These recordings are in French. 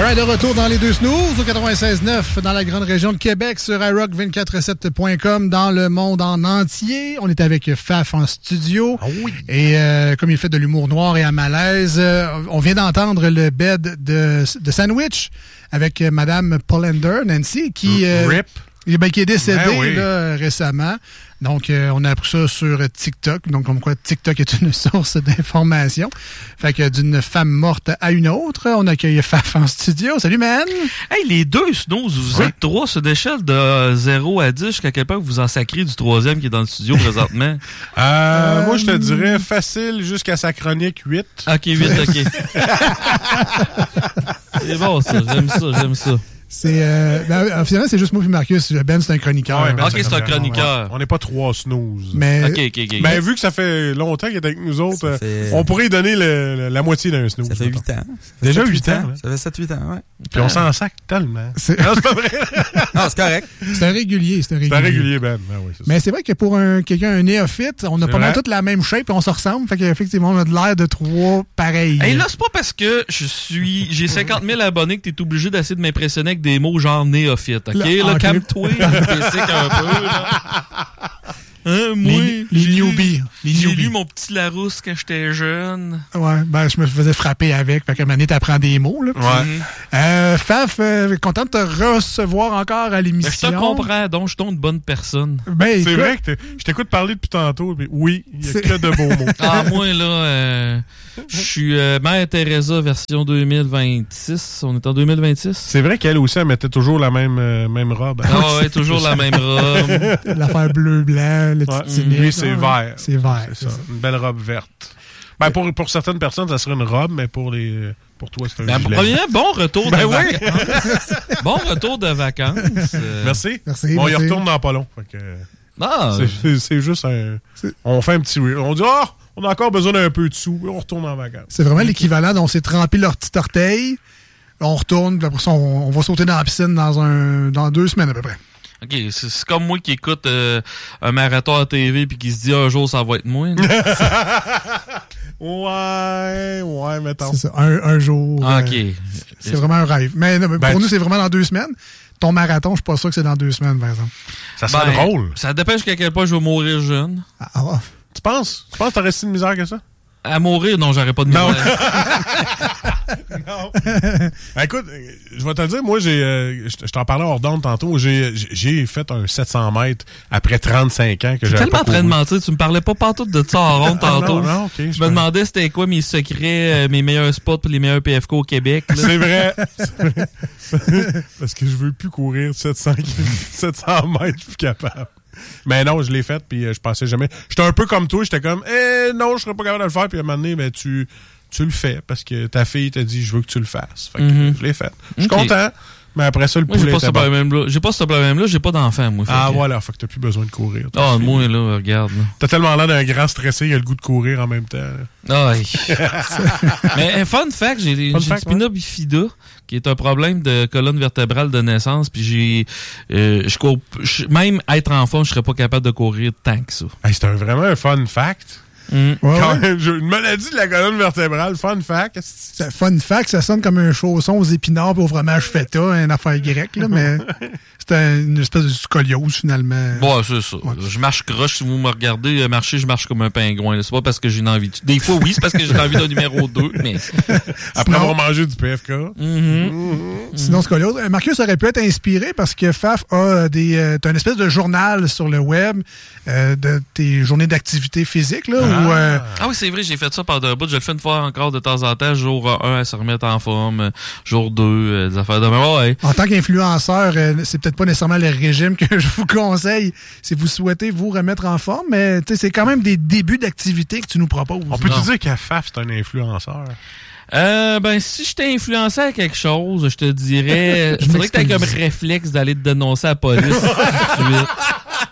Alright, de retour dans les deux snooze au 96.9 dans la grande région de Québec sur iRock247.com dans le monde en entier. On est avec Faf en studio. Ah oui. Et comme il fait de l'humour noir et à malaise, on vient d'entendre le bed de Sandwich avec Madame Pollender, Nancy, qui... Rip. qui est décédé oui. là, récemment. Donc, on a appris ça sur TikTok. Donc, comme quoi TikTok est une source d'information. Fait que d'une femme morte à une autre, on accueille Faf en studio. Salut, man! Hey, les deux snooze, vous êtes trois sur l'échelle de 0 à 10. Jusqu'à quel point vous en sacrez du troisième qui est dans le studio présentement? Moi, je te dirais facile jusqu'à sa chronique 8. OK, 8, OK. C'est bon, ça. J'aime ça. Finalement, c'est juste moi et Marcus. Ben, c'est un chroniqueur. Ouais, ben, OK, c'est un chroniqueur. On n'est pas trois snooze. Mais, OK. Mais vu que ça fait longtemps qu'il est avec nous autres, on pourrait lui donner la moitié d'un snooze. Ça fait 8 ans. Déjà 8 ans. Ça fait 7-8 ans, ouais. Puis on s'en sac tellement. Non, c'est pas vrai. Non, c'est correct. C'est un régulier. C'est un régulier, Ben. Oui, mais c'est vrai que pour quelqu'un, un néophyte, on a pas mal toute la même shape et on se ressemble. Fait qu'effectivement, on a de l'air de trois pareils. Hey, là, c'est pas parce que j'ai 50 000 abonnés que t'es obligé d'essayer de m'impressionner avec des mots genre néophyte, OK? Là, calme-toi, basic un peu, là. Hein, moi, les newbies. J'ai lu mon petit Larousse quand j'étais jeune. Ouais, ben je me faisais frapper avec. Fait qu'à un moment donné, t'apprends des mots, là. Ouais. Faf, content de te recevoir encore à l'émission. Je te comprends, donc je suis une bonne personne. Ben, c'est vrai que je t'écoute parler depuis tantôt, mais oui, il y a que de beaux mots. Ah, moi, là, je suis Mère Teresa version 2026. On est en 2026. C'est vrai qu'elle aussi, elle mettait toujours la même robe. Ah ouais, toujours la même robe. L'affaire bleu-blanc, le petit Lui, c'est vert. C'est vert. C'est ça. Une belle robe verte. Ben, pour certaines personnes, ça serait une robe, mais pour toi, c'est un gilet. Premier, bon retour de vacances. Bon retour de vacances. Merci. Bon, il retourne dans pas long. Fait que, c'est juste un... On fait un petit... On dit, on a encore besoin d'un peu de sous. On retourne en vacances. C'est vraiment l'équivalent dont on s'est trempé leur petit orteil. On retourne, puis après ça, on va sauter dans la piscine dans 2 semaines à peu près. OK, c'est comme moi qui écoute un marathon à TV puis qui se dit un jour ça va être moi. ouais, mettons. C'est ça, un jour. OK. C'est vraiment un rêve. Mais pour nous, c'est vraiment dans 2 semaines. Ton marathon, je suis pas sûr que c'est dans 2 semaines, par exemple. Ça serait drôle. Ça dépend jusqu'à quel point je vais mourir jeune. Tu penses? Tu penses que t'aurais si de misère que ça? À mourir, non, j'aurais pas de misère. Non. Écoute, je vais te le dire, moi, je t'en parlais hors d'onde tantôt, j'ai fait un 700 mètres après 35 ans que j'avais tellement en train de mentir, tu me parlais pas partout de ça en ronde tantôt. Non, OK. Je me demandais c'était quoi mes secrets, mes meilleurs spots pour les meilleurs PFK au Québec. Là. C'est vrai. Parce que je veux plus courir 700 mètres, je suis plus capable. Mais non, je l'ai fait, puis je pensais jamais... J'étais un peu comme toi, j'étais comme, non, je serais pas capable de le faire, puis à un moment donné, ben, tu le fais, parce que ta fille t'a dit, je veux que tu le fasses. Fait que je l'ai fait. Je suis content, mais après ça, le poulet j'ai pas ce problème-là, j'ai pas d'enfant, moi. Voilà, fait que t'as plus besoin de courir. Moi, là, regarde. Là. T'as tellement l'air d'un grand stressé, il a le goût de courir en même temps. Mais fun fact, j'ai une spina bifida, qui est un problème de colonne vertébrale de naissance, puis même être enfant, je serais pas capable de courir tant que ça. Hey, c'est vraiment un fun fact. Une maladie de la colonne vertébrale, fun fact. Fun fact, ça sonne comme un chausson aux épinards et au fromage feta, une affaire grecque, là, mais c'est une espèce de scoliose, finalement. Bon, c'est ça. Ouais. Je marche croche. Si vous me regardez marcher, je marche comme un pingouin. C'est pas parce que j'ai une envie. Des fois, oui, c'est parce que j'ai envie d'un numéro 2, mais... Après avoir mangé du PFK. Sinon, scoliose. Marcus aurait pu être inspiré parce que Faf a t'as une espèce de journal sur le web de tes journées d'activité physique, là, Ah oui, c'est vrai, j'ai fait ça pendant un bout. Je le fais une fois encore de temps en temps. Jour 1 à se remettre en forme. Jour 2, des affaires de même. Ouais. En tant qu'influenceur, c'est peut-être pas nécessairement le régime que je vous conseille si vous souhaitez vous remettre en forme, mais c'est quand même des débuts d'activité que tu nous proposes. On peut-tu dire qu'à Faf, c'est un influenceur? Si je t'ai influencé à quelque chose, je te dirais... Je voudrais que t'aies comme réflexe d'aller te dénoncer à la police tout de suite.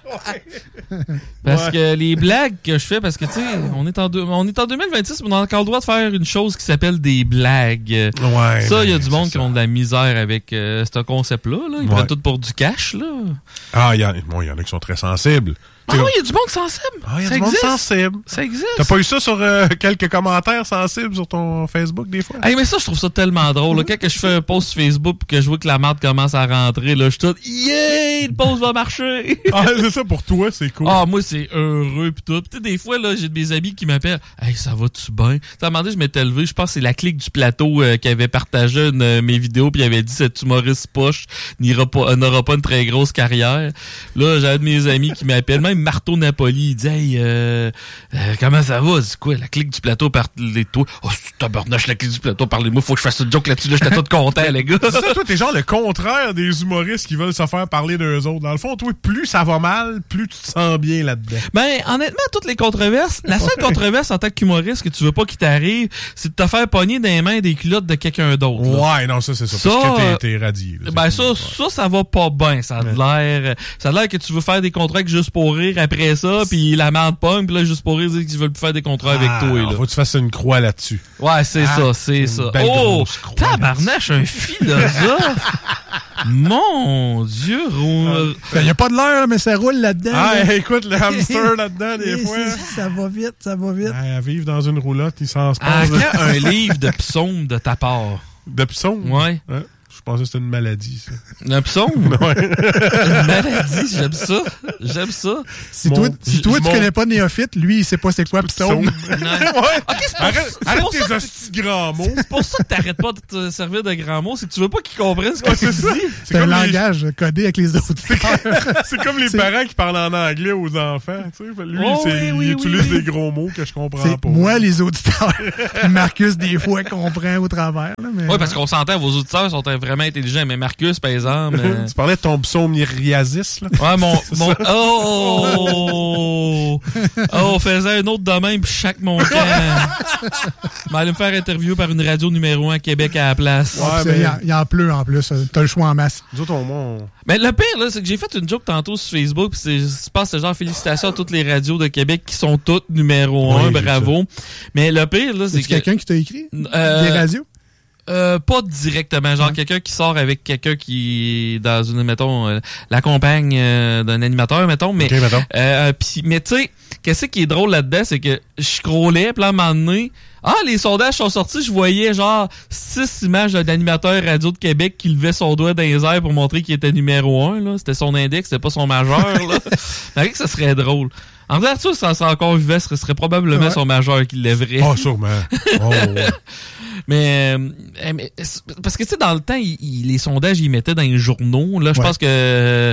Parce que les blagues que je fais, parce que, tu sais, on est en 2026, mais on a encore le droit de faire une chose qui s'appelle des blagues. Ouais. Ça, il y a du monde qui ont de la misère avec ce concept-là. Ils prennent tout pour du cash, là. Ah, il y en a qui sont très sensibles. Ah oui, il y a du monde sensible. Ah, il y a du monde sensible. Ça existe. T'as pas eu ça sur quelques commentaires sensibles sur ton Facebook des fois? Hey, mais ça, je trouve ça tellement drôle. Là. Quand je fais un post sur Facebook et que je vois que la marde commence à rentrer, là, je suis tout « Yeah! Le post va marcher! » Ah, c'est ça pour toi, c'est cool. Ah, moi, c'est heureux pis tout. Pis des fois, là, j'ai des amis qui m'appellent « Hey, ça va-tu bien? » T'as demandé, je m'étais levé. Je pense que c'est la clique du plateau qui avait partagé mes vidéos puis il avait dit « Cet humoriste poche n'aura pas une très grosse carrière. » Là, j'ai un de mes amis qui m'appelle, même Marteau Napoli. Il dit « Hey, comment ça va? » C'est quoi? La clique du plateau, parlez-toi. « Oh, c'est tabarnache, la clique du plateau, parlez-moi. Faut que je fasse une joke là-dessus. Là, j'étais tout content, les gars. » C'est ça, toi, t'es genre le contraire des humoristes qui veulent se faire parler d'eux autres. Dans le fond, toi, plus ça va mal, plus tu te sens bien là-dedans. Ben, honnêtement, toutes les controverses, la seule controverse en tant qu'humoriste que tu veux pas qu'il t'arrive, c'est de te faire pogner dans les mains des culottes de quelqu'un d'autre. Là. Ouais, non, ça, c'est ça. Parce que t'es radié. Là, ben, ça va pas bien. Ça a l'air que tu veux faire des contrats juste pour rire après ça, puis la merde pogne, puis là, juste pour rire, qu'ils veulent plus faire des contrats avec toi. Là. Faut que tu fasses une croix là-dessus. Ouais, c'est ça. Oh, tabarnache, un philosophe! Mon Dieu! Il n'y a pas de l'heure, mais ça roule là-dedans. Ah, là. écoute, le hamster là-dedans, des fois. Ça va vite, ça va vite. À vivre dans une roulotte, il s'en se passe. Quand un livre de psaumes de ta part? De psaumes? Ouais. Je pensais que c'était une maladie, ça. Un psaume? Ouais. Une maladie, j'aime ça. Si toi, tu connais pas Néophyte, lui, il sait pas c'est quoi psaume. Ouais. Okay, Arrête tes hosties grands mots. C'est pour ça que t'arrêtes pas de te servir de grands mots, c'est que tu veux pas qu'ils comprennent ce que tu dis. C'est un langage codé avec les autres. C'est comme les parents qui parlent en anglais aux enfants. Tu sais. Lui, il utilise des gros mots que je comprends pas. Moi, les auditeurs. Marcus, des fois, comprend au travers. Oui, parce qu'on s'entend, vos auditeurs sont vraiment intelligents, mais Marcus, par exemple... Tu parlais de ton psaumiasis, là? Ouais, on faisait un autre de même, puis chaque montant. Je vais aller me faire interviewer par une radio numéro 1 Québec à la place. Ouais, il en pleut en plus. T'as le choix en masse. Nous autres, Mais le pire, là, c'est que j'ai fait une joke tantôt sur Facebook, puis je pense que c'est genre félicitations à toutes les radios de Québec qui sont toutes numéro 1, bravo. Mais le pire, là, c'est que... quelqu'un qui t'a écrit? Des radios? Pas directement, genre quelqu'un qui sort avec quelqu'un qui est dans une, mettons, la compagne d'un animateur, mettons, mais mais tu sais, qu'est-ce qui est drôle là-dedans, c'est que je scrollais, puis là, à un moment donné, les sondages sont sortis, je voyais genre 6 images d'un animateur radio de Québec qui levait son doigt dans les airs pour montrer qu'il était numéro 1, là. C'était son index, c'était pas son majeur, là. Mais ça serait drôle. En fait, ça serait encore vivant, ce serait probablement son majeur qui lèverait. Oh, sûrement. Ouais. Mais parce que tu sais, dans le temps, les sondages, ils mettaient dans les journaux. Là, je pense que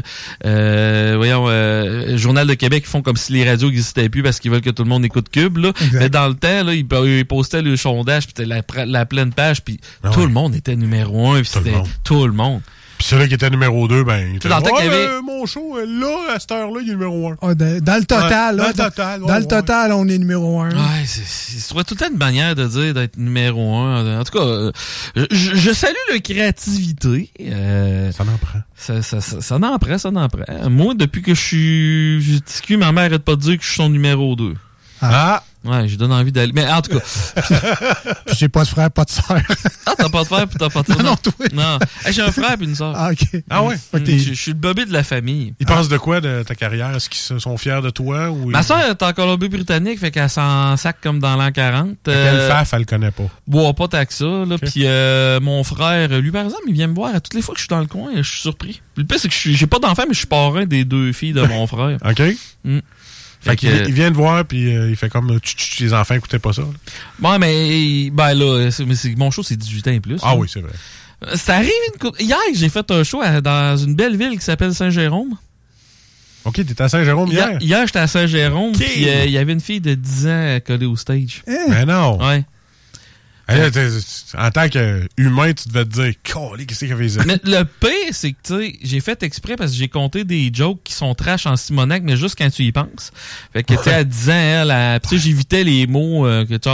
Journal de Québec, ils font comme si les radios n'existaient plus parce qu'ils veulent que tout le monde écoute Cube. Là. Mais dans le temps, là, ils postaient le sondage, puis c'était la pleine page, puis tout le monde était numéro 1, puis c'était tout le monde. Puis celui qui était numéro 2, ben, il était dans le temps qu'il y avait... mon show, là, à cette heure-là, il est numéro 1. Dans le total, dans le total, on est numéro 1. Ouais, c'est tout le temps une manière de dire d'être numéro 1. En tout cas, je salue la créativité. Ça n'en prend. Ça n'en prend. Moi, depuis que je suis TQ, ma mère arrête pas de dire que je suis son numéro 2. Ouais, je donne envie d'aller. Mais en tout cas. J'ai pas de frère, pas de sœur. T'as pas de frère pis t'as pas de sœur? Non, toi. Non. Hey, j'ai un frère pis une sœur. OK. Ah ouais? Je suis le bébé de la famille. Ils pensent de quoi de ta carrière? Est-ce qu'ils sont fiers de toi? Ou ma sœur est en Colombie-Britannique, fait qu'elle s'en sac comme dans l'an 40. Quelle faf, elle le connaît pas? Bois pas tant que ça, là. Okay. Puis mon frère, lui, par exemple, il vient me voir à toutes les fois que je suis dans le coin, je suis surpris. Le pire, c'est que j'ai pas d'enfant, mais je suis parrain des 2 filles de mon frère. OK. Fait qu'il vient te voir, puis il fait comme les enfants écoutaient pas ça. Là. Ouais, mais là, mon show, c'est 18 ans et plus. Ah oui, c'est vrai. Ça arrive hier, j'ai fait un show dans une belle ville qui s'appelle Saint-Jérôme. OK, t'étais à Saint-Jérôme hier? Hier, j'étais à Saint-Jérôme, puis il y avait une fille de 10 ans collée au stage. Mais non! Ouais. En tant qu'humain, tu devais te dire, qu'est-ce qu'il avait fait? Mais le pire, c'est que, tu sais, j'ai fait exprès parce que j'ai compté des jokes qui sont trash en Simonac, mais juste quand tu y penses. Fait que, tu sais, à 10 ans, tu sais, j'évitais les mots,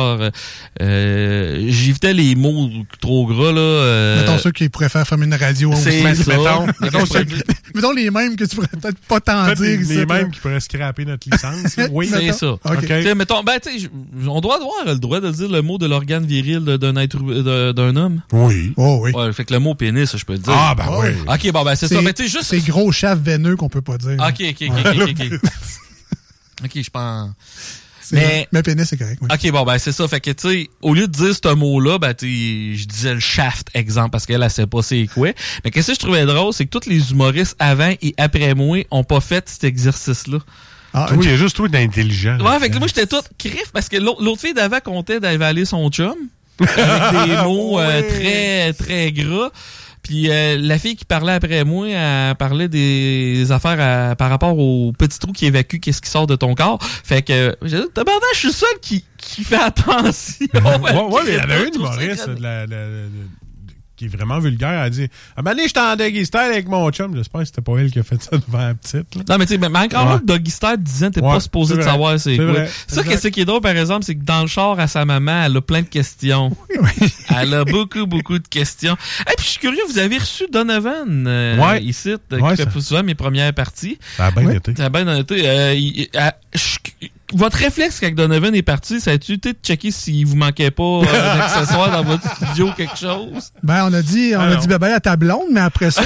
j'évitais les mots trop gras, là. Mettons ceux qui pourraient faire fermer une radio. C'est ça. Mettons les mêmes que tu pourrais peut-être pas t'en dire. Les mêmes qui pourraient scraper notre licence. Oui, c'est ça. Okay. Mettons, on doit avoir le droit de dire le mot de l'organe viril d'un homme. Oui. Oh oui. Ouais, fait que le mot pénis, je peux le dire. Ah, ben oui. OK, bon, ben c'est ça. Mais tu sais, juste. C'est gros chef veineux qu'on peut pas dire. OK. OK, je pense. Mais pénis, c'est correct. Oui. OK, bon, ben c'est ça. Fait que, tu sais, au lieu de dire ce mot-là, ben, je disais le shaft, exemple, parce qu'elle, elle sait pas c'est quoi. Mais qu'est-ce que je trouvais drôle, c'est que tous les humoristes avant et après moi ont pas fait cet exercice-là. Ah, oui, il y a juste toi d'intelligent. Ouais, fait que moi, j'étais tout crif parce que l'autre fille d'avant comptait d'avaler son chum. Avec des mots très, très gras. Puis la fille qui parlait après moi, elle parlait des affaires par rapport au petit trou qui évacue qu'est-ce qui sort de ton corps. Fait que, j'ai dit, tabarnak, je suis le seul qui fait attention. Ouais, mais il y en a une humoriste qui est vraiment vulgaire. Elle dit, j'étais en Doggy Style avec mon chum. J'espère que c'était pas elle qui a fait ça devant la petite. Là. Non, mais tu sais, mais encore même, Doggy Style disant, t'es pas supposé de savoir c'est quoi. Vrai. Ça, qu'est-ce qui est drôle, par exemple, c'est que dans le char à sa maman, elle a plein de questions. Oui. Elle a beaucoup de questions. Et puis, je suis curieux, vous avez reçu Donovan, ici, qui fait souvent mes premières parties. Ça a bien été. Ça a bien été. Votre réflexe quand Donovan est parti, ça a-tu été de checker s'il vous manquait pas d'accessoires dans votre studio ou quelque chose? Ben, on a dit bye-bye à ta blonde, mais après ça,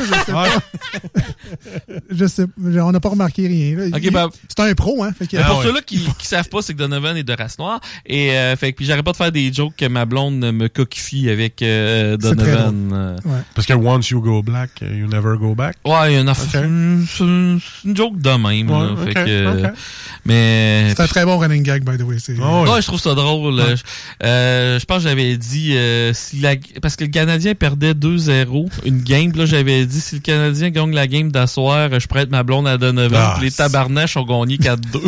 je sais pas. On n'a pas remarqué rien. Okay, c'est un pro, hein. Fait que, pour ceux-là qui savent pas, c'est que Donovan est de race noire. Et fait que puis j'arrête pas de faire des jokes que ma blonde me coquifie avec Donovan. Ouais. Parce que once you go black, you never go back. Ouais, il y a une joke de même. Ouais, là, fait que, mais c'est un très bon running gag, by the way. Ouais, je trouve ça drôle. Ouais. Je pense que j'avais dit parce que le Canadien perdait 2-0 une game, là j'avais dit si le Canadien gagne la game d'asseoir, je prête ma blonde à Donovan. Puis les tabarnaches ont gagné 4-2.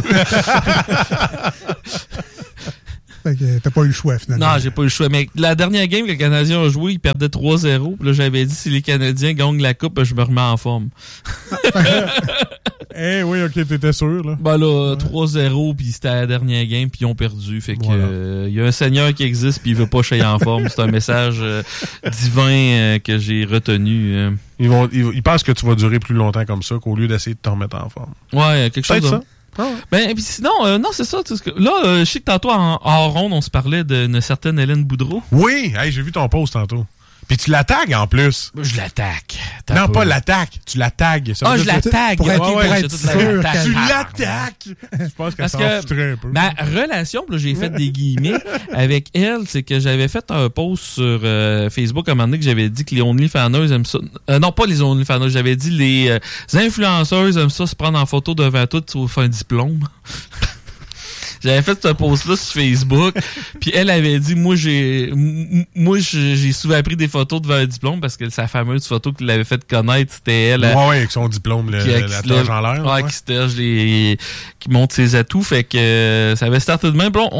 Fait que t'as pas eu le choix, finalement. Non, j'ai pas eu le choix. Mais la dernière game que le Canadien a joué, il perdait 3-0. Puis là, j'avais dit, si les Canadiens gagnent la coupe, je me remets en forme. Oui, OK, t'étais sûr, là. Ben là, 3-0, puis c'était la dernière game, puis ils ont perdu. Fait que y a un Seigneur qui existe, puis il veut pas que je sois en forme. C'est un message divin que j'ai retenu. Ils pensent que tu vas durer plus longtemps comme ça qu'au lieu d'essayer de te remettre en forme. Ouais, quelque chose de ça. Ben, puis sinon, non, c'est ça. Là, je sais que tantôt, en ronde, on se parlait d'une certaine Hélène Boudreau. Oui, j'ai vu ton post tantôt. Puis tu la tags en plus. Je la tag. Non, pas l'attaque. Tu la tags. Je la tag. Pour être sûr. Tu l'attaques. Je pense qu'elle s'en foutrait un peu. Ma relation, là, j'ai fait des guillemets avec elle, c'est que j'avais fait un post sur Facebook à un moment donné que j'avais dit que les OnlyFanners aiment ça. Non, pas les OnlyFanners. J'avais dit les influenceuses aiment ça se prendre en photo devant tout sauf un diplôme. J'avais fait ce post-là sur Facebook, puis elle avait dit, moi j'ai souvent pris des photos devant un diplôme parce que sa fameuse photo qu'il avait fait connaître, c'était elle. Ouais, avec son diplôme, la torche en l'air. Ouais, qui se terge qui montre ses atouts, fait que ça avait starté de même. Puis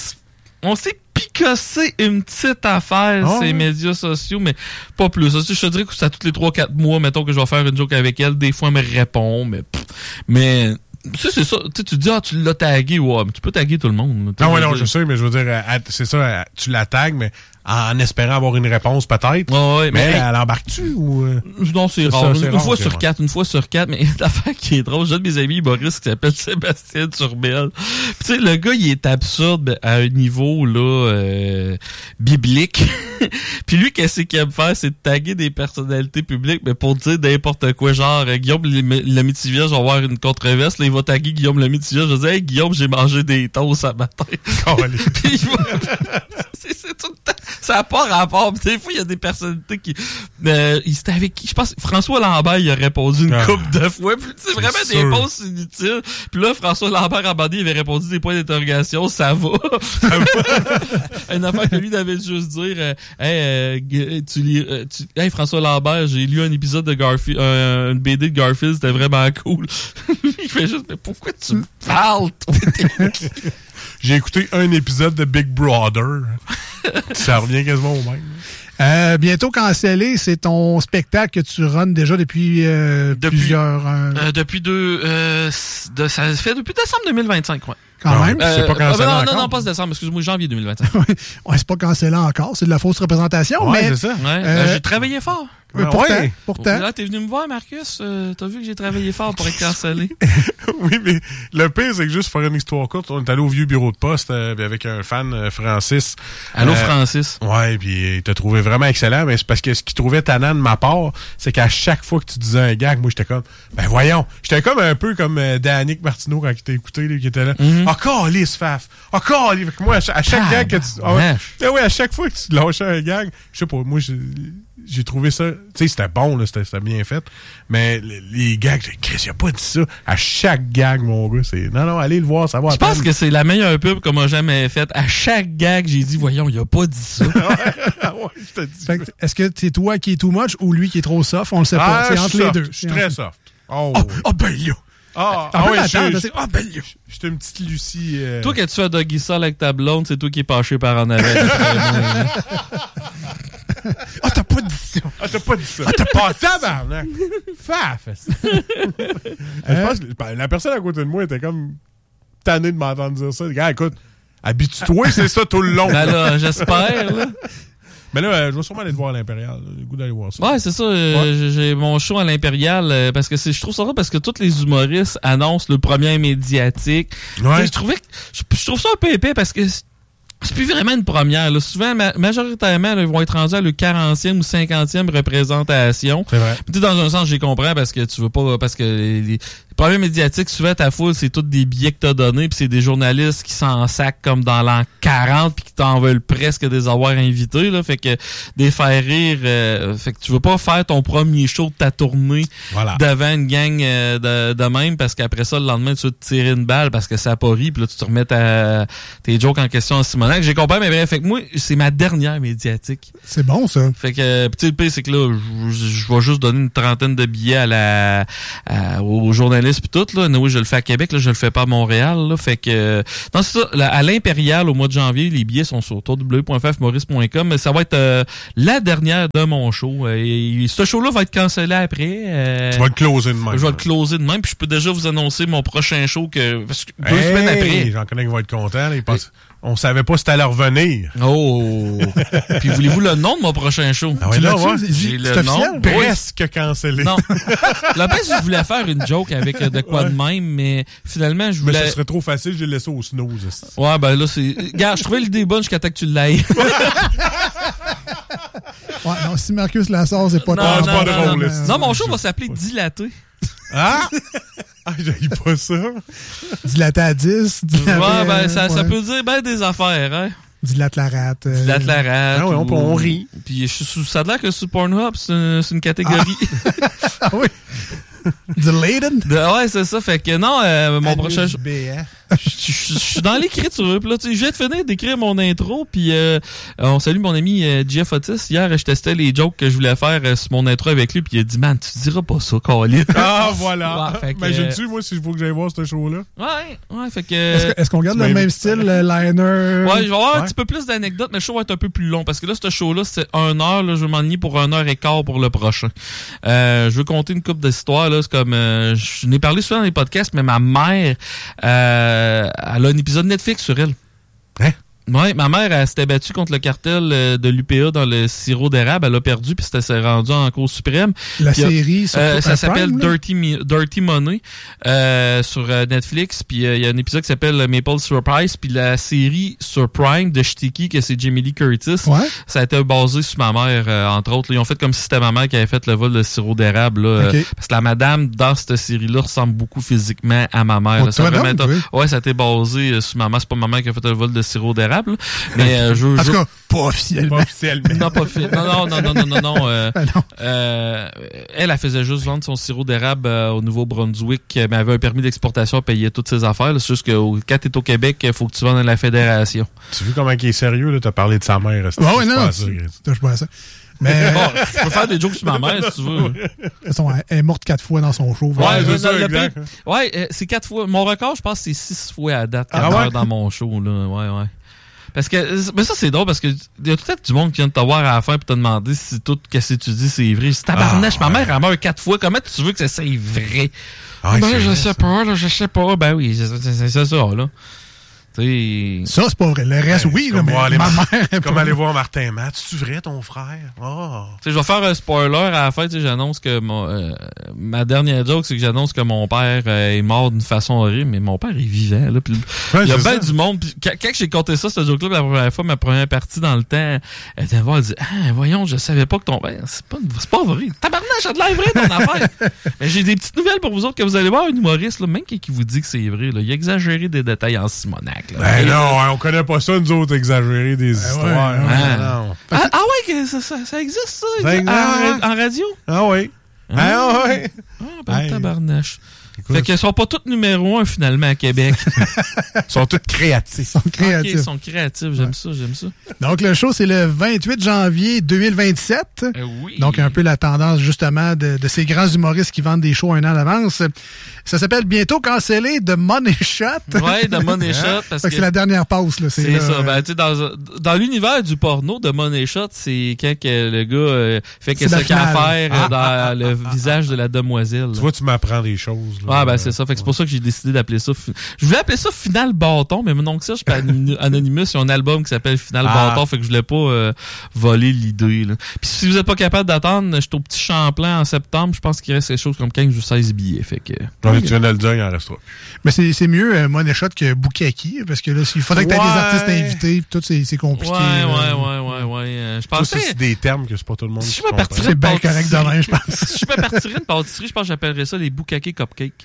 on s'est picossé une petite affaire ces médias sociaux, mais pas plus. Je te dirais que c'est à tous les 3-4 mois, mettons que je vais faire une joke avec elle, des fois elle me répond, mais c'est ça. Tu dis, tu l'as tagué, ouais, mais tu peux taguer tout le monde. Non, je sais, mais je veux dire, c'est ça, tu la tagues, mais en espérant avoir une réponse peut-être. Ouais, mais elle embarque-tu ou... Non, c'est rare. Une fois sur 4, mais l'affaire qui est drôle, j'ai de mes amis humoristes qui s'appelle Sébastien Turbel. Puis tu sais, le gars, il est absurde à un niveau, là, biblique. Puis lui, qu'est-ce qu'il aime faire, c'est de taguer des personnalités publiques, mais pour dire n'importe quoi, genre, Guillaume Lemaitre-Vierge, je vais avoir une controverse, là, il va taguer Guillaume Lemaitre-Vierge, je vais dire, hey, Guillaume, j'ai mangé des toasts ce matin. Puis c'est tout le temps. Ça n'a pas rapport. Des fois, il y a des personnalités qui... c'était avec qui? Je pense François Lambert, il a répondu une couple de fois. Puis c'est vraiment des posts inutiles. Puis là, François Lambert, à bandit, il avait répondu des points d'interrogation. Ça va. Une affaire que lui, il avait juste dire hey, François Lambert, j'ai lu un épisode de Garfield, une BD de Garfield, c'était vraiment cool. Il fait juste, mais pourquoi tu me parles, toi? J'ai écouté un épisode de Big Brother. Ça revient quasiment au même. Bientôt cancellé, c'est ton spectacle que tu runs déjà depuis plusieurs... ça fait depuis décembre 2025, ouais. Quand même. C'est pas cancellé encore. Non, pas décembre, excuse-moi, janvier 2025. Ouais, c'est pas cancellé encore, c'est de la fausse représentation, Ouais, mais... c'est ça. Ouais, j'ai travaillé fort. Pourtant. Là, t'es venu me voir, Marcus. T'as vu que j'ai travaillé fort pour être cancellé. Oui, mais le pire, c'est que juste pour faire une histoire courte, on est allé au vieux bureau de poste avec un fan, Francis. Allô, Francis. Ouais, puis il t'a trouvé vraiment excellent, mais c'est parce que ce qu'il trouvait tannant de ma part, c'est qu'à chaque fois que tu disais un gag, moi, j'étais comme, ben voyons. J'étais comme un peu comme Danick Martineau quand il t'a écouté, là, qui était là. Ah, calisse, Faf. Ah, calisse. Moi, à chaque gag que tu... oui, à chaque fois que tu lâchais un gag, je sais pas, moi, j'ai trouvé ça, tu sais, c'était bon, là, c'était bien fait, mais les gags, Chris, il a pas dit ça. À chaque gag, mon gars, c'est, non, allez le voir, ça va. Je pense que c'est la meilleure pub qu'on m'a jamais faite. À chaque gag, j'ai dit, voyons, il a pas dit ça. Ouais, je te dis. Est-ce que c'est toi qui est too much ou lui qui est trop soft? On le sait pas. C'est entre les deux. Je suis très soft. Oh, ben là! J'étais une petite Lucie. Toi, quand tu fais doggy style avec ta blonde, c'est toi qui es penché par en avant. T'as pas dit ça. T'as pas dit ça. T'as pas tabarnak. Faf. Je pense que la personne à côté de moi était comme tannée de m'entendre dire ça. Gars, écoute, habitue-toi, c'est ça tout le long. Ben là, j'espère, là. Mais là, je vais sûrement aller te voir à l'Impérial. J'ai le goût d'aller voir ça. Ouais, c'est ça. J'ai mon show à l'Impérial parce que je trouve ça drôle parce que tous les humoristes annoncent le premier médiatique. Ouais. Je trouve ça un peu épais parce que c'est plus vraiment une première. Là. Souvent, majoritairement, là, ils vont être rendus à le 40e ou 50e représentation. C'est vrai. Puis, dans un sens, j'y comprends parce que tu veux pas... Parce que les premiers médiatiques, souvent, ta foule, c'est tous des billets que t'as donnés, puis c'est des journalistes qui s'en sacent comme dans l'an 40, puis qui t'en veulent presque des avoir invités. Là. Fait que des faire rire... fait que tu veux pas faire ton premier show de ta tournée devant une gang de même, parce qu'après ça, le lendemain, tu vas te tirer une balle parce que ça a pas ri, puis là, tu te remets tes jokes en question en Simonac. J'ai compris, mais bref, fait que moi, c'est ma dernière médiatique. C'est bon, ça. Fait que, petit le pire, c'est que là, je vais juste donner une trentaine de billets aux journalistes pis tout, là. Oui, je le fais à Québec, là, je le fais pas à Montréal, là. Fait que, non, c'est ça. À l'Impérial, au mois de janvier, les billets sont sur www.fafmaurice.com, mais ça va être la dernière de mon show. Et ce show-là va être cancellé après. Tu vas le closer de même. Je vais le closer de même, puis je peux déjà vous annoncer mon prochain show parce que 2 semaines après. J'en connais qui vont être contents, là. On savait pas si t'allais revenir. Oh! Puis voulez-vous le nom de mon prochain show? Ah ouais, là, ouais. J'ai le nom. Presque cancellé. Non. La base, je voulais faire une joke avec de quoi de même, mais finalement, je voulais... Mais ça serait trop facile, j'ai laissé au snooze. Ouais, ben là, c'est... Regarde, je trouvais l'idée bonne jusqu'à temps que tu l'ailles. Ouais, non, si Marcus la sort, c'est pas drôle. Non, mon show va s'appeler Dilaté. Ah? Ah, j'aille pas ça. Dilaté à 10. Ouais, ben, ça peut dire ben des affaires, hein. Dilate la rate. Dilate la rate. Ah ouais, on rit. Puis ça a l'air que sur Pornhub, c'est une catégorie. Ah oui. Dilated? Ouais, c'est ça. Fait que non, mon prochain... Je suis dans l'écriture. Puis là, tu sais, je viens de finir d'écrire mon intro. Puis on salue mon ami Jeff Otis. Hier, je testais les jokes que je voulais faire sur mon intro avec lui. Puis il a dit, man, tu diras pas ça, Colin. Ah, voilà. Ouais, imagine-tu, moi, si je veux que j'aille voir ce show-là? Ouais, fait que... Est-ce qu'on garde le même style, liner? Ouais, je vais avoir un petit peu plus d'anecdotes, mais le show va être un peu plus long. Parce que là, ce show-là, c'est 1 heure. Là, je vais m'enligner pour 1h15 pour le prochain. Je veux compter une couple d'histoires. Là, c'est comme... je n'ai parlé souvent dans les podcasts, mais ma mère... elle a un épisode Netflix sur elle. Hein? Ouais, ma mère, elle s'était battue contre le cartel de l'UPA dans le sirop d'érable. Elle a perdu, puis s'est rendue en Cour suprême. La série, ça s'appelle Dirty Money sur Netflix. Puis il y a un épisode qui s'appelle Maple Surprise. Puis la série sur Prime de Shticky, que c'est Jamie Lee Curtis, ça a été basé sur ma mère, entre autres. Là, ils ont fait comme si c'était ma mère qui avait fait le vol de sirop d'érable. Là, parce que la madame, dans cette série-là, ressemble beaucoup physiquement à ma mère. Là, ça a été basé sur ma mère. C'est pas ma mère qui a fait le vol de sirop d'érable. Mais en tout cas, pas officiellement. Pas officiellement. Non, pas non. Elle faisait juste vendre son sirop d'érable au Nouveau-Brunswick, mais elle avait un permis d'exportation, elle payait toutes ses affaires. C'est juste que quand t'es au Québec, il faut que tu vendes à la fédération. Tu vois comment il est sérieux, là? T'as parlé de sa mère. Ouais, non, je pas ça. Mais bon, je peux faire des jokes sur ma mère, si tu veux. De toute façon, elle est morte 4 fois dans son show. Ouais, c'est 4 fois. Mon record, je pense, c'est 6 fois à date qu'elle meurt dans mon show, là. Ouais. Parce que, mais ça, c'est drôle parce que y a peut-être du monde qui vient de te voir à la fin pour te demander si tout ce que tu dis, c'est vrai. Si tabarnache, ma mère, elle meurt 4 fois. Comment tu veux que ça soit vrai? Ah, ben, je sais pas, là, je sais pas. Ben oui, c'est ça, là. Ça, c'est pas vrai. Le reste, oui, là, mais ma mère... Comme aller voir Martin Matt. C'est-tu vrai, ton frère? Oh. Je vais faire un spoiler à la fin. J'annonce que ma dernière joke, c'est que j'annonce que mon père est mort d'une façon horrible, mais mon père est vivant. Là, il y a bien du monde. Puis, quand j'ai compté ça, cette joke-là, la première fois, ma première partie dans le temps, elle était voir, elle dit voyons, je savais pas que ton père... C'est pas vrai. Tabarnak, j'ai de l'air vrai, ton affaire. Mais j'ai des petites nouvelles pour vous autres que vous allez voir un humoriste, là, même qui vous dit que c'est vrai. Là, il a exagéré des détails en Simonac. Ben non, on connaît pas ça, nous autres, exagérer des histoires. Non. Ouais, ça existe, ça? En radio? Ah oui. Ah oui. Ah, ben tabarnache. Fait qu'ils sont pas tous numéro 1 finalement à Québec. Ils sont tous créatifs. Ils sont créatifs, j'aime ça. Donc le show, c'est le 28 janvier 2027. Oui. Donc un peu la tendance justement de ces grands humoristes qui vendent des shows un an à l'avance. Ça s'appelle bientôt cancellé de Money Shot. Ouais, de Money Shot. Parce que c'est la dernière pause. Là, c'est ça. Ben, tu sais, dans l'univers du porno de Money Shot, c'est quand que le gars fait qu'est-ce qu'il a à faire dans le visage de la demoiselle. Tu vois, tu m'apprends des choses. Là. Ah, ben c'est ça. Fait que c'est pour ça que j'ai décidé d'appeler ça. Je voulais appeler ça Final Bâton, mais mon oncle Serge, je suis Anonymous, il y a un album qui s'appelle Final Bâton, fait que je voulais pas voler l'idée. Là. Puis si vous êtes pas capable d'attendre, je suis au Petit Champlain en septembre, je pense qu'il reste quelque chose comme 15 ou 16 billets. Fait que. Tu viens de le dire, il en restera. Mais c'est mieux Money Shot que Bukaki, parce que là, il faudrait que tu aies des artistes invités, tout c'est compliqué. Ouais. Je pense que c'est des termes que c'est pas tout le monde qui comprend. C'est bien correct demain, je pense. Si je me partirais une pâtisserie, je pense que j'appellerais ça les Bukaki Cupcakes.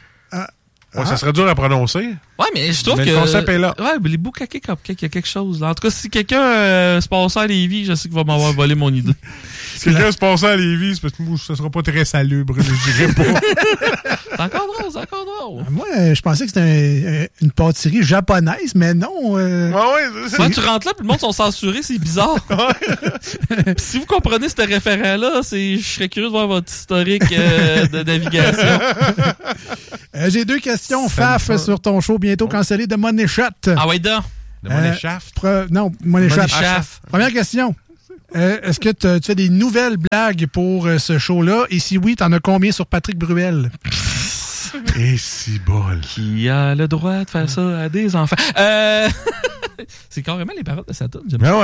Ça serait dur à prononcer. Ouais, mais je trouve que... le concept est là. Ouais, mais les Bukaki Cupcakes, il y a quelque chose là. En tout cas, si quelqu'un se passait à Lévis, je sais qu'il va m'avoir volé mon idée. Si quelqu'un se passait à Lévis, c'est parce que moi, ça sera pas très salubre, je dirais pas. C'est encore drôle. Moi, je pensais que c'était une pâtisserie japonaise, mais non. Ouais, tu rentres là, puis le monde sont censurés, c'est bizarre. Si vous comprenez ce référent-là, je serais curieux de voir votre historique de navigation. J'ai 2 questions, Faf, sur ton show bientôt cancellé de Money Shot. Ah ouais, donc. De Money Shaft? Non, Money Shot. Shaft. Première question. Est-ce que tu fais des nouvelles blagues pour ce show-là? Et si oui, t'en as combien sur Patrick Bruel? Et si bol. Qui a le droit de faire ça à des enfants? C'est carrément les paroles de Satan.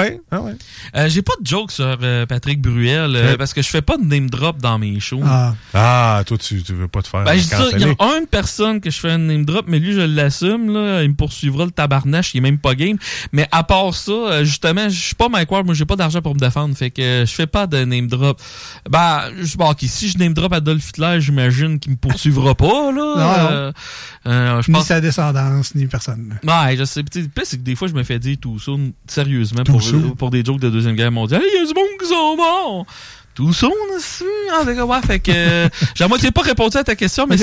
J'ai pas de joke sur Patrick Bruel parce que je fais pas de name drop dans mes shows. Toi, tu veux pas te faire je dis ça, il y a une personne que je fais un name drop, mais lui, je l'assume. Là, il me poursuivra le tabarnache, il est même pas game. Mais à part ça, justement, je suis pas Mike Ward, moi j'ai pas d'argent pour me défendre, fait que je fais pas de name drop. Si je name drop Adolf Hitler, j'imagine qu'il me poursuivra pas. Là, ni sa descendance, ni personne. Ouais, je sais. Le pire, c'est que des fois, je me fais dire tout ça sérieusement pour des jokes de Deuxième Guerre mondiale. Il y a du monde qui sont morts! Tout ça, fait que j'ai à moitié pas répondu à ta question, mais c'est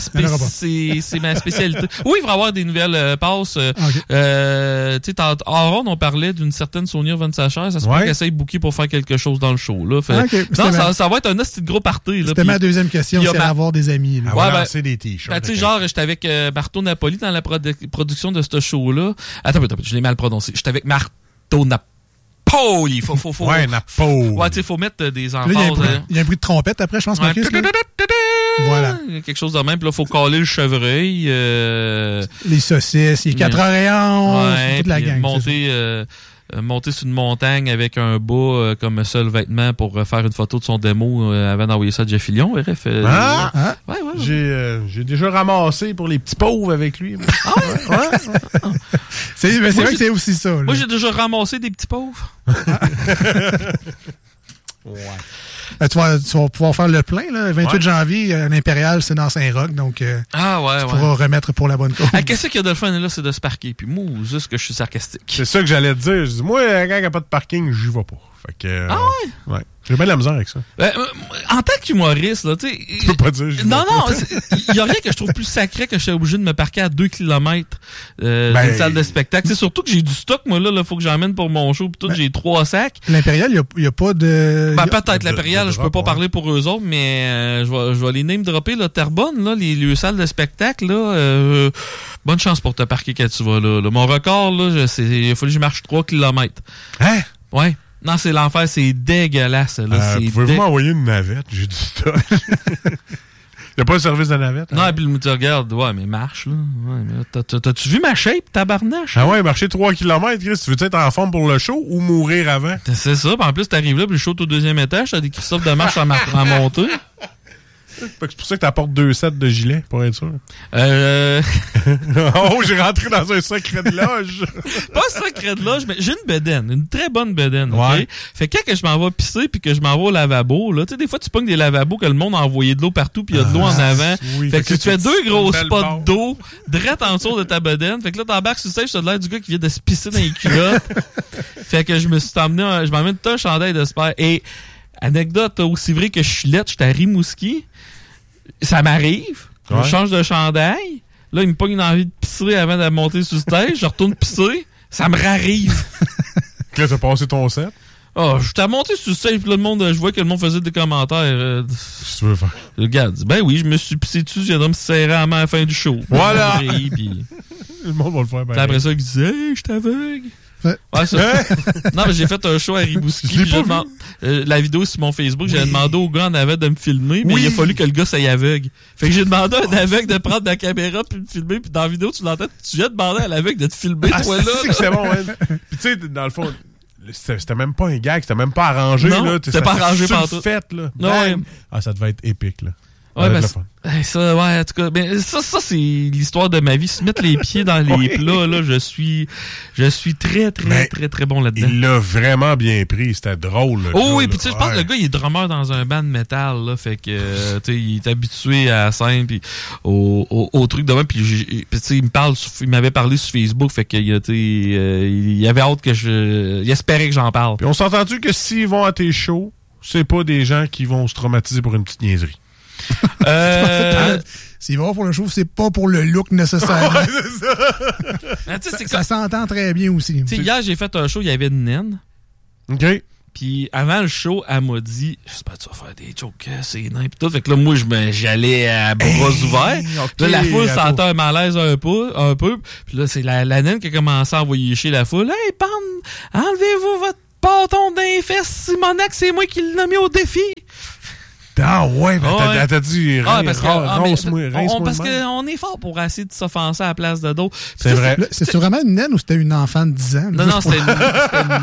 ma spécialité. Oui, il va y avoir des nouvelles passes. Tu sais, en ronde, on parlait d'une certaine Sonia Von Sacher. Ça se peut qu'elle essaye de booker pour faire quelque chose dans le show. Là. Ça va être un petit gros party. C'était ma deuxième question, c'est avoir des amis. C'est des t-shirts. Tu sais, genre, j'étais avec Marteau Napoli dans la production de ce show-là. Attends, je l'ai mal prononcé. J'étais avec Marteau Napoli. Il faut. Ouais, Napoli. Ouais, tu sais, faut mettre des emphase. Il y a un bruit de trompette après, je pense, Marcus. Voilà. Quelque chose de même. Puis là, faut caler le chevreuil. Les saucisses, les 4h11, toute la gang. Monter sur une montagne avec un bas comme seul vêtement pour faire une photo de son démo avant d'envoyer ça à Jeff Fillion. Bref. J'ai déjà ramassé pour les petits pauvres avec lui. C'est vrai que c'est aussi ça. Là. Moi, j'ai déjà ramassé des petits pauvres. Tu vas pouvoir faire le plein, là. Le 28 janvier, à l'Impérial, c'est dans Saint-Roch, donc tu pourras remettre pour la bonne cause. Qu'est-ce qu'il y a de le fun, là, c'est de se parquer. Puis moi, juste que je suis sarcastique. C'est ça que j'allais te dire. Je dis, moi, quand il n'y a pas de parking, j'y vais pas. Fait que, Ah ouais? Ouais. J'ai bien de la misère avec ça. En tant qu'humoriste, là, tu sais. Tu peux pas dire. Non, il y a rien que je trouve plus sacré que je suis obligé de me parquer à 2 km d'une salle de spectacle. C'est surtout que j'ai du stock, moi, là, faut que j'emmène pour mon show, pis tout, j'ai 3 sacs. L'Impérial, il y a pas de... Peut-être l'Impérial, je peux pas parler pour eux autres, mais je vais les name dropper, là, Terrebonne, là, les salles de spectacle, là, bonne chance pour te parquer quand tu vas là. Mon record, là, il a fallu que je marche 3 km. Hein? Ouais. Non, c'est l'enfer, c'est dégueulasse. Là. Pouvez-vous m'envoyer une navette? J'ai du stock. Il n'y a pas de service de navette? Non, et puis tu regardes, ouais, mais marche, là. Ouais, mais t'as-tu vu ma shape, tabarnache? Ah ouais, marcher 3 km, Chris. Tu veux être en forme pour le show ou mourir avant? C'est ça, puis en plus, t'arrives là, puis le show au 2e étage, t'as des Christophe de marche en montée. C'est pour ça que t'apportes 2 sets de gilets, pour être sûr. Oh, j'ai rentré dans un secret de loge. Pas un secret de loge, mais j'ai une bedaine, une très bonne bedaine, OK? Ouais. Fait que quand je m'en vais pisser puis que je m'en vais au lavabo, là, tu sais, des fois, tu pognes des lavabos que le monde a envoyé de l'eau partout puis il y a de l'eau en avant. Oui, fait que tu fais 2 gros spots barre. d'eau direct en dessous de ta bedaine. Fait que là, t'embarques sur le stage, t'as l'air du gars qui vient de se pisser dans les culottes. Fait que je m'emmène tout un chandail de sport. Et, anecdote aussi vrai que je suis lettre, j'étais à Rimouski. Ça m'arrive. Ouais. Je change de chandail. Là, il me pogne une envie de pisser avant de monter sur le stage. Je retourne pisser. Ça me rarrive. Là, t'as passé ton set? Oh, je t'ai monté sur le stage, puis là, je vois que le monde faisait des commentaires. Qu'est-ce que tu veux faire? Le gars dit, ben oui, je me suis pissé dessus, je viendrai me serrer à la main à la fin du show. Voilà! Puis Le monde va le faire. Ben, après ça, il disait, hey, je t'aveugle. Ouais, ça. Non, mais j'ai fait un show à Rimouski. Je l'ai pas la vidéo sur mon Facebook, j'avais demandé au gars en avant de me filmer, mais Oui. il a fallu que le gars s'aille aveugle. Fait que j'ai demandé à un aveugle de prendre la caméra puis de me filmer, puis dans la vidéo, tu l'entends, tu viens de demander à l'aveugle de te filmer, toi, là. C'est bon, ouais. Puis tu sais, dans le fond, c'était même pas un gag, c'était même pas arrangé, Non, là. c'était pas arrangé pantoute. Fait, là. Non, Bang. ouais. Ah, ça devait être épique, là. Ouais, ben, le ça, ouais, en tout cas, ben, ça, c'est l'histoire de ma vie. Se mettre les pieds dans les plats, là, je suis très bon là-dedans. Il l'a vraiment bien pris, c'était drôle. Oh oui, puis tu sais, je pense que le gars, il est drummer dans un band de métal, là, fait que, tu sais, il est habitué à la scène, puis au truc de même, puis tu sais, il m'avait parlé sur Facebook, fait que, il avait hâte que il espérait que j'en parle. Puis on s'est entendu que s'ils vont à tes shows, c'est pas des gens qui vont se traumatiser pour une petite niaiserie. S'ils vont pour le show, c'est pas pour le look nécessairement. Ça s'entend très bien aussi. Hier, j'ai fait un show, il y avait une naine. OK. Puis avant le show, elle m'a dit, j'espère que tu vas faire des jokes, c'est nain pis tout. Fait que là, moi, j'allais à bras ouverts. Okay, là, la foule sentait un malaise un peu. Puis là, c'est la naine qui a commencé à envoyer chier la foule. Hey, Pam, enlevez-vous votre bâton d'un fesses, Simonac, c'est moi qui l'ai mis au défi. Ah ouais, ben ouais. t'as dit parce rince-moi qu'on est fort pour essayer de s'offenser à la place de dos. C'est vrai. C'est vraiment une naine ou c'était une enfant de 10 ans? Non, c'était une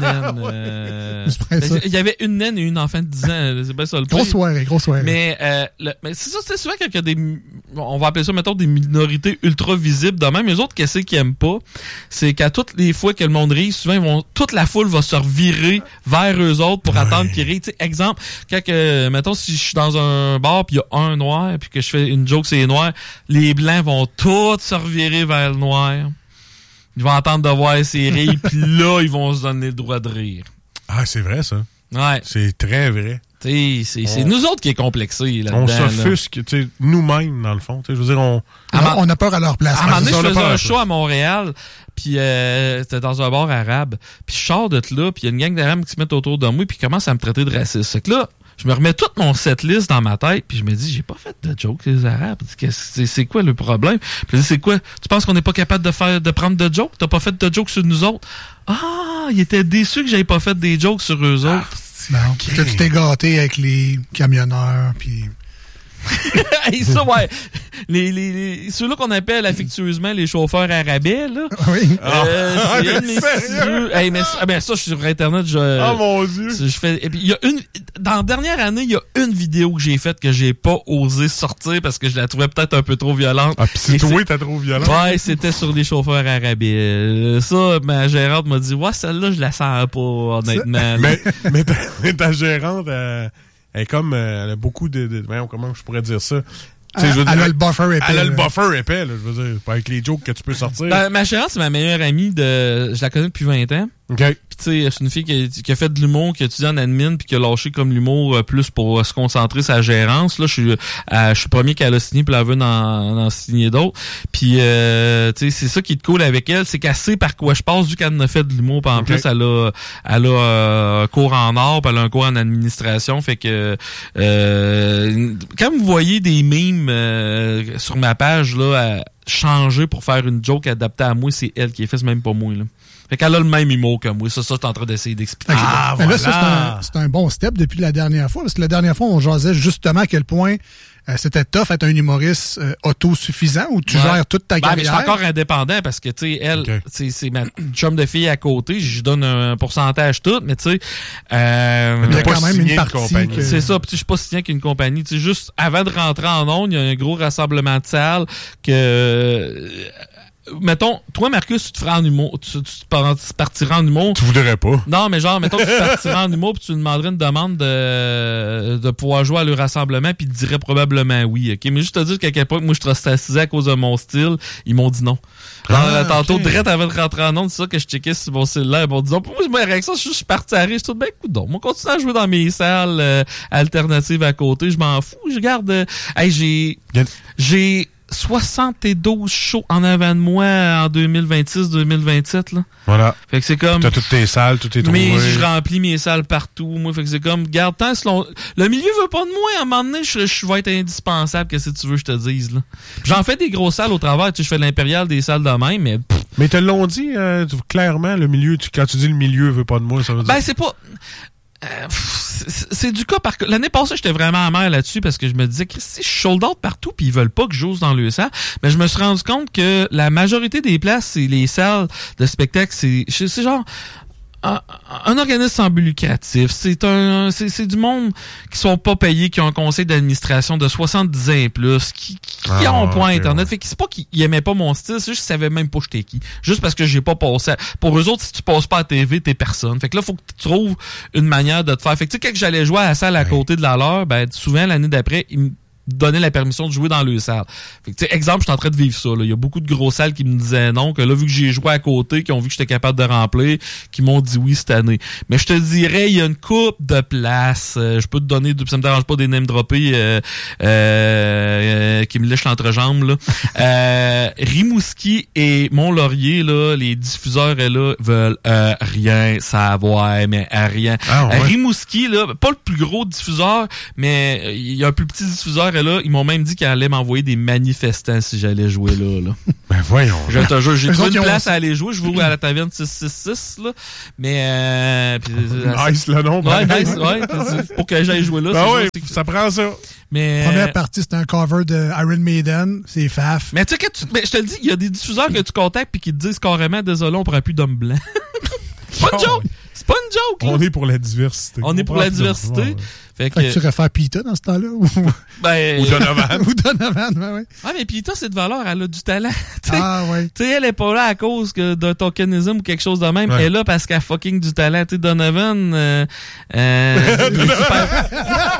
naine. Il y avait une naine et une enfant de 10 ans. C'est bien ça le point. Grosse soirée. Mais c'est ça, c'est souvent qu'il y a des... On va appeler ça, mettons, des minorités ultra visibles. De même, les autres, qu'est-ce qu'ils aiment pas? C'est qu'à toutes les fois que le monde rit, souvent, toute la foule va se revirer vers eux autres pour attendre qu'ils rient. Exemple, quand mettons, si je suis dans un bar puis il y a un noir puis que je fais une joke c'est noir, les blancs vont tous se revirer vers le noir. Ils vont entendre de voir ses rires puis là ils vont se donner le droit de rire. Ah, c'est vrai ça. Ouais. C'est très vrai. C'est nous autres qui est complexés là-dedans. On s'offusque, nous-mêmes dans le fond. Je veux dire, on a peur à leur place. À un moment donné, je faisais un show à Montréal, puis c'était dans un bar arabe, puis je sors de là, puis il y a une gang d'arabes qui se mettent autour de moi, puis commencent à me traiter de raciste. Fait que là, je me remets toute mon setlist dans ma tête, puis je me dis, j'ai pas fait de joke les Arabes. C'est quoi le problème? Puis je dis, c'est quoi? Tu penses qu'on n'est pas capable de prendre de jokes? T'as pas fait de jokes sur nous autres? Ah, ils étaient déçus que j'avais pas fait des jokes sur eux autres. Non, que tu t'es gâté avec les camionneurs, puis... Hey, ça, ouais. Ceux-là qu'on appelle affectueusement les chauffeurs arabais, là. Oui. C'est un de mes sérieux. Hey, mais ça, je suis sur Internet. Oh mon Dieu. Je fais, et puis, il y a dans la dernière année, il y a une vidéo que j'ai faite que j'ai pas osé sortir parce que je la trouvais peut-être un peu trop violente. Ah, pis c'est toi, t'as trop violent. Ouais, c'était sur les chauffeurs arabais. Ça, ma gérante m'a dit, ouais, celle-là, je la sens pas, honnêtement. Mais ta gérante, elle est comme, elle a beaucoup de comment je pourrais dire ça? Elle a le buffer épais. Elle a le buffer épais, là, je veux dire, pas avec les jokes que tu peux sortir. Ma gérante, c'est ma meilleure amie je la connais depuis 20 ans. OK. Puis tu sais, c'est une fille qui a fait de l'humour, qui a étudié en admin, puis qui a lâché comme l'humour plus pour se concentrer sur la gérance. Là, je suis premier qu'elle a signé, puis elle veut en signer d'autres. Puis tu sais, c'est ça qui est cool avec elle, c'est qu'elle sait par quoi je passe, vu qu'elle en a fait de l'humour. Puis en plus, elle a un cours en art, puis elle a un cours en administration. Fait que quand vous voyez des mimes sur ma page là, changer pour faire une joke adaptée à moi, c'est elle qui est fait, c'est même pas moi là. Fait qu'elle a le même humour que moi. Ça, t'es en train d'essayer d'expliquer. Ah, voilà. Là, ça, c'est un bon step depuis la dernière fois. Parce que la dernière fois, on jasait justement à quel point c'était tough être un humoriste autosuffisant où tu gères toute ta carrière. Mais je suis encore indépendant parce que, tu sais, elle, c'est ma chum de fille à côté. Je lui donne un pourcentage tout, mais tu sais... il y a quand même une partie que... C'est ça. Puis je suis pas signé qu'une compagnie. Tu sais, juste avant de rentrer en ondes, il y a un gros rassemblement de salles que... mettons, toi, Marcus, tu te ferais en humour, tu partirais en humour. Tu voudrais pas. Non, mais genre, mettons, tu partirais en humour puis tu demanderais une demande de pouvoir jouer à le rassemblement puis tu dirais probablement oui, ok? Mais juste te dire qu'à quel point moi je traustasisais à cause de mon style, ils m'ont dit non. Tantôt, direct avant de rentrer en onde, c'est ça que je checkais sur mon cellulaire, ils m'ont dit non. Pour moi, ma réaction, je suis parti à rire, je suis tout ben coudonc. Moi, continue à jouer dans mes salles alternatives à côté, je m'en fous, je garde, j'ai 72 shows en avant de moi en 2026-2027 là. Voilà. Fait que c'est comme t'as toutes tes salles, tout est trouvé. Mais je remplis mes salles partout, moi. Fait que c'est comme garde tant le milieu veut pas de moi, à un moment donné, je vais être indispensable, qu'est-ce que tu veux que je te dise là. J'en fais des grosses salles au travers, tu sais, je fais l'impérial des salles de même, mais mais te l'ont dit clairement le milieu, quand tu dis le milieu veut pas de moi, ça veut dire. Ben c'est pas c'est du cas par cas. L'année passée, j'étais vraiment amer là-dessus parce que je me disais que si je sold out partout puis ils veulent pas que j'ose dans le salle, mais je me suis rendu compte que la majorité des places, c'est les salles de spectacle, c'est genre un organisme sans but lucratif. C'est du monde qui sont pas payés, qui ont un conseil d'administration de 70 ans et plus, qui ont point Internet. Ouais. Fait que c'est pas qu'ils aimaient pas mon style, c'est juste qu'ils savaient même pas j'étais qui. Juste parce que j'ai pas passé. Pour eux autres, si tu passes pas à TV, t'es personne. Fait que là, faut que tu trouves une manière de te faire. Fait que tu sais, quand j'allais jouer à la salle à côté de la leur, ben souvent l'année d'après, ils me donner la permission de jouer dans le salle. Fait que, exemple, je suis en train de vivre ça. Il y a beaucoup de grosses salles qui me disaient non, que là, vu que j'ai joué à côté, qui ont vu que j'étais capable de remplir, qui m'ont dit oui cette année. Mais je te dirais, il y a une coupe de places. Je peux te donner, ça me dérange pas des name droppés qui me lèchent l'entrejambe. Rimouski et Mont-Laurier, là, les diffuseurs là, veulent rien savoir, mais rien. Ah, ouais. Rimouski, là, pas le plus gros diffuseur, mais il y a un plus petit diffuseur. Là, ils m'ont même dit qu'ils allaient m'envoyer des manifestants si j'allais jouer là. Ben voyons. Je te jure, j'ai trouvé une place à aller jouer. Je vais à la taverne 666, là. Mais nice le nom. Ouais, nice, ouais. Pour que j'aille jouer là. Ben oui, ça prend ça. Mais première partie, c'était un cover de Iron Maiden, c'est faf. Mais tu sais mais je te le dis, il y a des diffuseurs que tu contactes puis qui te disent carrément désolé, on prend plus d'homme blanc. C'est pas une joke. C'est pas une joke. Là. On est pour la diversité. On est pour la diversité. Ouais. Fait que tu réfères Pita dans ce temps-là? Ou Donovan. Ou Donovan, ben oui. Ah, mais Pita, c'est de valeur, elle a du talent. Ah, ouais. Tu sais, elle est pas là à cause d'un tokenisme ou quelque chose de même. Ouais. Elle est là parce qu'elle a fucking du talent. Tu sais, Donovan, il est super...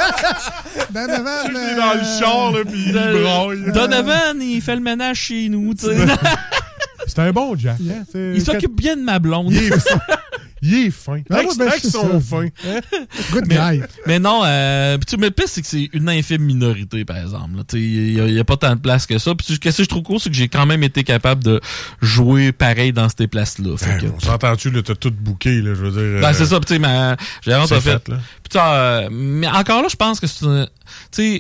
Donovan, il est dans le char, là, pis il braille. Donovan, il fait le ménage chez nous, tu sais. C'est un bon Jack. Yeah, il s'occupe bien de ma blonde. Il est fin. Ah, avec son fin. Good guy. Mais non, mais le pire, c'est que c'est une infime minorité, par exemple. Il y a pas tant de place que ça. Puis, ce que je trouve cool, c'est que j'ai quand même été capable de jouer pareil dans ces places-là. On s'entend-tu, là, t'as tout booké, là, je veux dire. Ben, c'est ça, tu sais, j'ai vraiment pas fait. Puis, mais encore là, je pense que c'est tu sais,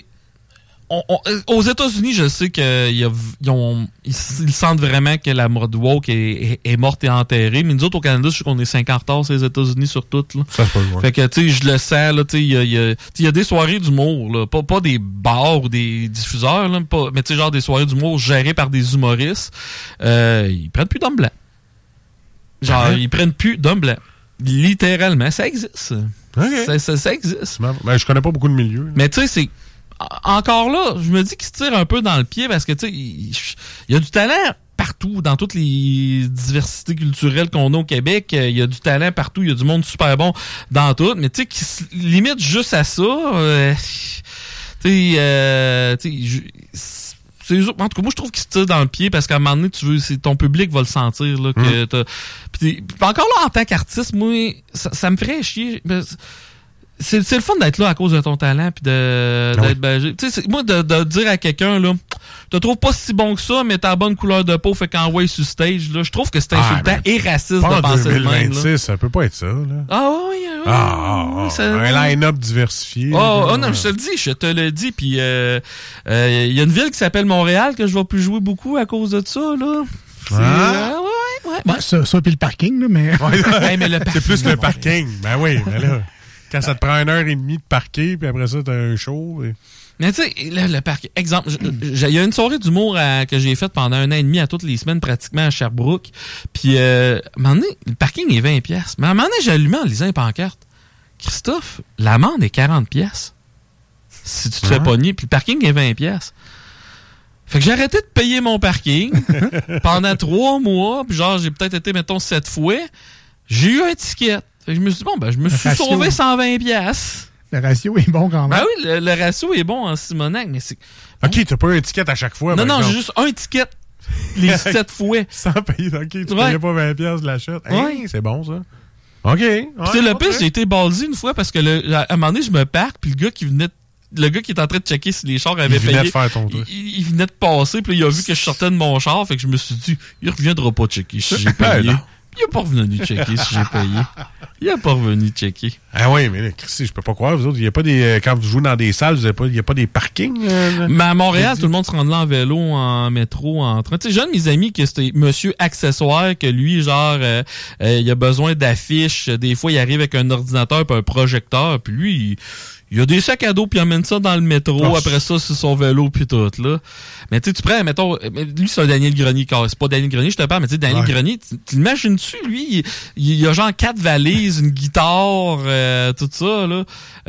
aux États-Unis, je sais qu'ils sentent vraiment que la mode woke est morte et enterrée. Mais nous autres, au Canada, je sais qu'on est 5 ans en retard, ces États-Unis, sur tout, là. Ça se peut, ouais. Fait que, tu sais, je le sens, là, tu sais, il y a des soirées d'humour, là. Pas des bars ou des diffuseurs, là. Mais tu sais, genre des soirées d'humour gérées par des humoristes. Ils prennent plus d'hommes blancs. Genre, ils prennent plus d'hommes blancs. Littéralement. Ça existe. Okay. Ça existe. Ben, je connais pas beaucoup de milieux. Là. Mais tu sais, c'est encore là, je me dis qu'il se tire un peu dans le pied parce que tu sais, il y a du talent partout, dans toutes les diversités culturelles qu'on a au Québec. Il y a du talent partout, il y a du monde super bon dans tout, mais tu sais, qui se limite juste à ça, tu sais, En tout cas, moi, je trouve qu'ils se tirent dans le pied parce qu'à un moment donné, ton public va le sentir, là, que puis encore là, en tant qu'artiste, moi, ça me ferait chier. C'est le fun d'être là à cause de ton talent puis d'être tu sais, moi, de dire à quelqu'un, là, te trouve pas si bon que ça, mais t'as la bonne couleur de peau, fait qu'envoie sur stage, là, je trouve que c'est insultant et raciste de penser de même, là. Ça peut pas être ça, là. Un line-up diversifié. Non, je te le dis, puis y a une ville qui s'appelle Montréal que je vais plus jouer beaucoup à cause de ça, là. Ça puis le parking, là, mais... mais le parking, c'est plus que le parking. Ben oui, mais là, quand ça te prend 1h30 de parquer, puis après ça, t'as un show... Mais tu sais, le parking... Exemple, il y a une soirée d'humour que j'ai faite pendant 1 an et demi à toutes les semaines, pratiquement à Sherbrooke. Puis, à un moment donné, le parking est 20$. Mais à un moment donné, j'ai allumé en lisant les pancartes. Christophe, l'amende est 40$. Si tu te fais pogner, puis le parking est 20$. Fait que j'ai arrêté de payer mon parking pendant 3 mois. Puis genre, j'ai peut-être été, mettons, 7 fois. J'ai eu un ticket. Fait que je me suis dit, je me suis sauvé 120$. Le ratio est bon quand même. Ben oui, le ratio est bon en Simonac, mais c'est... OK, t'as pas eu un ticket à chaque fois, Non, j'ai juste un ticket les 7 fois. Sans payer, OK, tu payais pas 20$ de l'achat. Hey, c'est bon, ça. OK. Puis le pire, j'ai été ballsy une fois parce que à un moment donné, je me parque, puis le gars qui est en train de checker si les chars avaient payé. Il venait de faire ton truc. Il venait de passer, puis il a vu que je sortais de mon char, fait que je me suis dit, il reviendra pas checker si j'ai payé. Il a pas revenu checker si j'ai payé. Il a pas revenu checker. Ah oui, mais là, Christy, je peux pas croire, vous autres, il y a pas des... Quand vous jouez dans des salles, il y a pas des parkings? Mais à Montréal, tout le monde se rend là en vélo, en métro, en train. Tu sais, j'ai un de mes amis que c'était monsieur accessoire, que lui, genre, il a besoin d'affiches. Des fois, il arrive avec un ordinateur puis un projecteur, puis lui, il a des sacs à dos puis il emmène ça dans le métro, après ça sur son vélo puis tout, là. Mais tu sais, tu prends, mettons, lui c'est un Daniel Grenier, c'est pas Daniel Grenier, je te parle, mais tu sais, Daniel Grenier, tu l'imagines-tu, lui, il a genre 4 valises, une guitare, tout ça, là.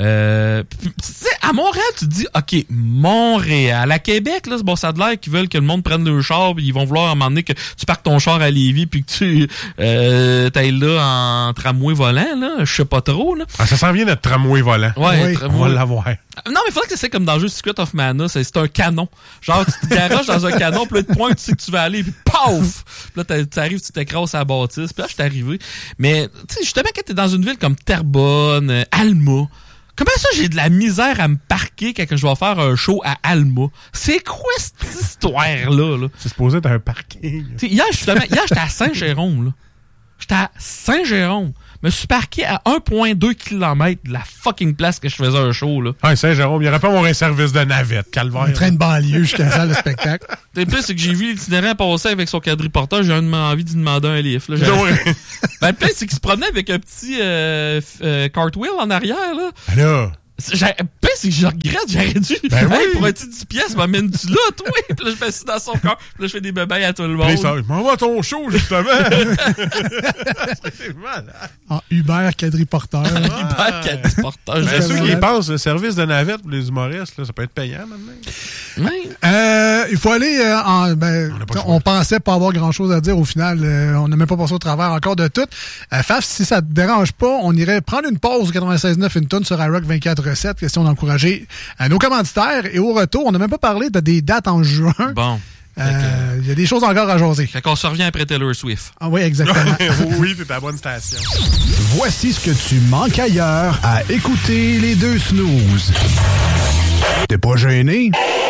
Tu sais, à Montréal, tu te dis, OK, Montréal. À Québec, là, bon, ça a l'air qu'ils veulent que le monde prenne le char puis ils vont vouloir à un moment donné que tu parques ton char à Lévis puis que tu t'ailles là en tramway volant, là. Je sais pas trop, là. Ah, ça s'en vient notre tramway volant. Ouais, on va l'avoir. Non, mais il faudrait que c'est comme dans le jeu Secret of Mana, c'est un canon. Genre, tu te garages dans un canon, puis là, de point, tu sais que tu vas aller, puis paf! Puis là, tu arrives, tu t'écrases à la bâtisse, puis là, je suis arrivé. Mais, tu sais, justement, quand t'es dans une ville comme Terrebonne, Alma, comment ça, j'ai de la misère à me parquer quand je vais faire un show à Alma? C'est quoi cette histoire-là, là? C'est supposé être un parking. Hier, j'étais à Saint-Jérôme, là. J'étais à Saint-Jérôme. Je me suis parqué à 1,2 km de la fucking place que je faisais un show, là. Ah, Saint-Jérôme, il n'y aurait pas un service de navette, calvaire. Un train de banlieue jusqu'à la salle de spectacle. Le plus, c'est que j'ai vu l'itinérant passer avec son quadriporteur, j'ai envie d'y demander un livre, là. Le plus, c'est qu'il se promenait avec un petit cartwheel en arrière, là. Alors... c'est que je regrette, j'aurais dû. Ben oui. Pour un petit 10$, m'amènes-tu là, toi? Puis là, je m'assis dans son corps. Puis là, je fais des bébés à tout le monde. Je m'en vais à ton show, justement. C'est malade. En Uber quadriporteur. Uber quadriporteur. Ben, ceux qui pensent, le service de navette pour les humoristes, là, ça peut être payant maintenant. Oui. Il faut aller on pensait pas avoir grand-chose à dire. Au final, on n'a même pas passé au travers encore de tout. Faf, si ça te dérange pas, on irait prendre une pause au 96.9 une tonne sur iRock 24/7, question d'encourager nos commanditaires. Et au retour, on n'a même pas parlé de des dates en juin. Bon. Il y a des choses encore à jaser. Fait qu'on se revient après Taylor Swift. Ah oui, exactement. Oui, t'es à la bonne station. Voici ce que tu manques ailleurs à écouter les deux snooze. T'es pas gêné?